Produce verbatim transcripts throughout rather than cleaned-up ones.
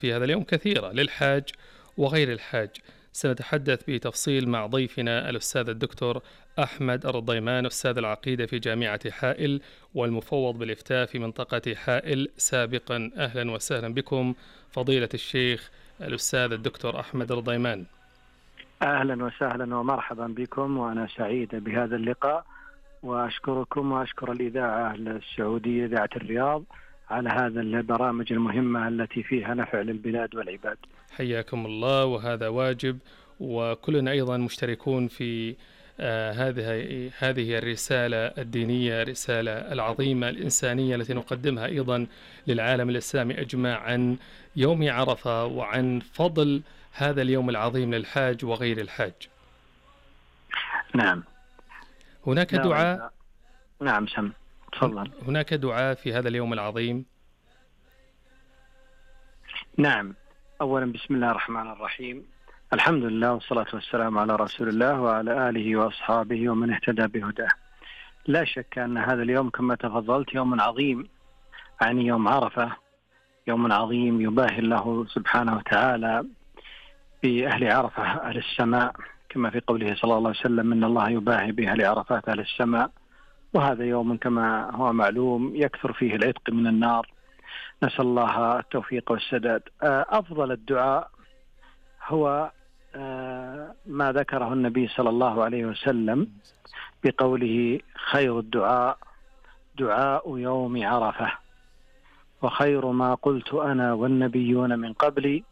في هذا اليوم كثيرة للحاج وغير الحاج. سنتحدث بتفصيل مع ضيفنا الأستاذ الدكتور أحمد الرضيمان، أستاذ العقيدة في جامعة حائل والمفوض بالإفتاء في منطقة حائل سابقا. أهلا وسهلا بكم فضيلة الشيخ الأستاذ الدكتور أحمد الرضيمان. أهلا وسهلا ومرحبا بكم، وأنا سعيد بهذا اللقاء، وأشكركم وأشكر الإذاعة السعودية إذاعة الرياض على هذا البرامج المهمة التي فيها نفع للبلاد والعباد. حياكم الله، وهذا واجب، وكلنا أيضا مشتركون في آه هذه هذه الرسالة الدينية، رسالة العظيمة الإنسانية التي نقدمها أيضا للعالم الإسلامي أجمع عن يوم عرفة وعن فضل هذا اليوم العظيم للحاج وغير الحاج. نعم. هناك دعاء. نعم سم تفضل. هناك دعاء في هذا اليوم العظيم. نعم. أولا بسم الله الرحمن الرحيم، الحمد لله والصلاة والسلام على رسول الله وعلى آله وأصحابه ومن اهتدى بهداه. لا شك أن هذا اليوم كما تفضلت يوم عظيم، يعني يوم عرفة، يوم عظيم يباهي الله سبحانه وتعالى بأهل عرفة أهل السماء، كما في قوله صلى الله عليه وسلم إن الله يباهي بأهل عرفات أهل السماء. وهذا يوم كما هو معلوم يكثر فيه العتق من النار، نسأل الله التوفيق والسداد. أفضل الدعاء هو ما ذكره النبي صلى الله عليه وسلم بقوله خير الدعاء دعاء يوم عرفة، وخير ما قلت أنا والنبيون من قبلي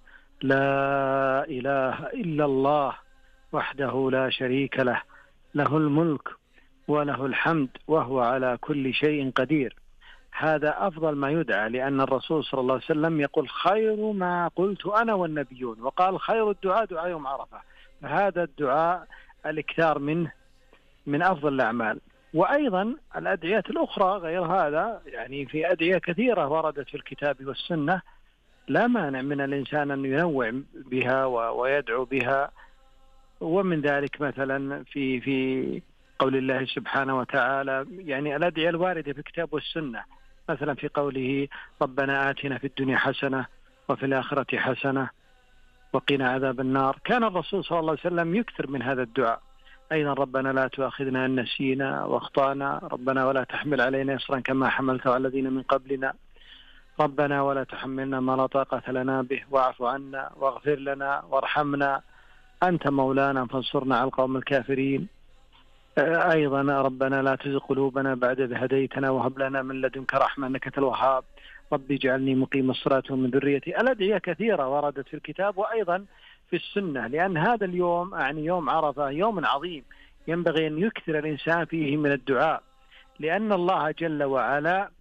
لا إله إلا الله وحده لا شريك له، له الملك وله الحمد وهو على كل شيء قدير. هذا أفضل ما يدعى، لأن الرسول صلى الله عليه وسلم يقول خير ما قلت أنا والنبيون، وقال خير الدعاء دعاء يوم عرفة. فهذا الدعاء الإكثار منه من أفضل الأعمال. وأيضا الأدعية الأخرى غير هذا، يعني في أدعية كثيرة وردت في الكتاب والسنة، لا مانع من الإنسان أن ينوع بها ويدعو بها. ومن ذلك مثلا في في قول الله سبحانه وتعالى، يعني الأدعية الواردة في الكتاب والسنة، مثلا في قوله ربنا آتنا في الدنيا حسنة وفي الآخرة حسنة وقنا عذاب النار. كان الرسول صلى الله عليه وسلم يكثر من هذا الدعاء. أيضا ربنا لا تؤاخذنا إن نسينا واخطأنا، ربنا ولا تحمل علينا إصرا كما حملته على الذين من قبلنا، ربنا ولا تحملنا ما لا طاقة لنا به واعف عنا واغفر لنا وارحمنا أنت مولانا فانصرنا على القوم الكافرين. أيضا ربنا لا تزغ قلوبنا بعد إذ هديتنا وهب لنا من لدنك رحمة إنك أنت الوهاب، ربي اجعلني مقيم الصلاة ومن ذريتي. الأدعية كثيرة وردت في الكتاب وأيضا في السنة، لأن هذا اليوم يعني يوم عرفة يوم عظيم ينبغي أن يكثر الإنسان فيه من الدعاء، لأن الله جل وعلا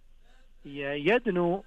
يدنو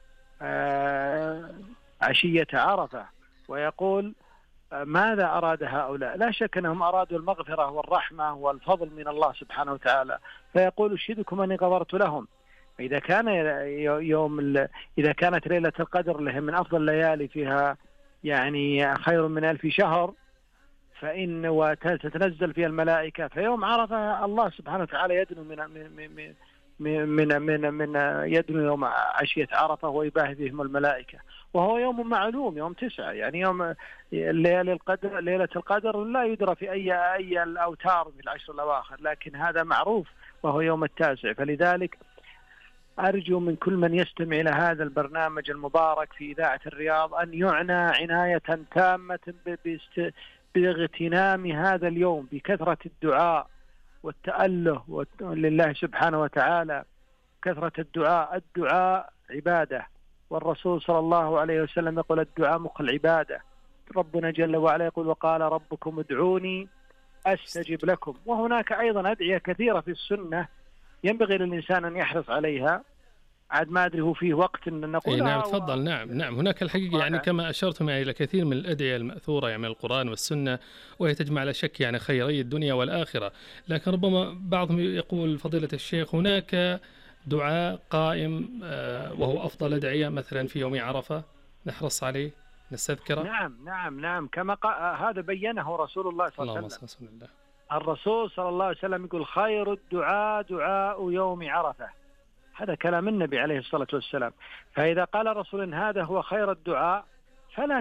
عشية عرفة ويقول ماذا أراد هؤلاء؟ لا شك أنهم أرادوا المغفرة والرحمة والفضل من الله سبحانه وتعالى، فيقول أشهدكم أني غفرت لهم. إذا كان يوم إذا كانت ليلة القدر لهم من أفضل الليالي فيها يعني خير من ألف شهر، فإن وتتنزل فيها الملائكة، فيوم عرفة الله سبحانه وتعالى يدنو من من من من من, من يدنو يوم عشية عرفة ويباهي بهم الملائكة، وهو يوم معلوم يوم تسعة، يعني يوم ليلة القدر ليلة القدر لا يدرى في أي أي الأوتار في العشر الأواخر، لكن هذا معروف وهو يوم التاسع. فلذلك أرجو من كل من يستمع إلى هذا البرنامج المبارك في إذاعة الرياض أن يعنى عناية تامة باغتنام هذا اليوم بكثرة الدعاء والتأله لله سبحانه وتعالى. كثرة الدعاء، الدعاء عبادة، والرسول صلى الله عليه وسلم يقول الدعاء مخ العبادة. ربنا جل وعلا يقول وقال ربكم ادعوني أستجب لكم. وهناك أيضا أدعية كثيرة في السنة ينبغي للإنسان أن يحرص عليها، عاد ما أدري هو فيه وقت أن نقولها. نعم تفضل. و... نعم نعم هناك الحقيقة يعني كما أشرتم يعني إلى كثير من الأدعية المأثورة يعني من القرآن والسنة، وهي تجمع لا شك يعني خيري الدنيا والآخرة. لكن ربما بعضهم يقول فضيلة الشيخ هناك دعاء قائم وهو أفضل أدعية مثلا في يوم عرفة نحرص عليه نستذكره. نعم نعم نعم كما قا... هذا بينه رسول الله صلى الله عليه وسلم. الله. الرسول صلى الله عليه وسلم يقول خير الدعاء دعاء يوم عرفة، هذا كلام النبي عليه الصلاة والسلام. فإذا قال رسول هذا هو خير الدعاء فلا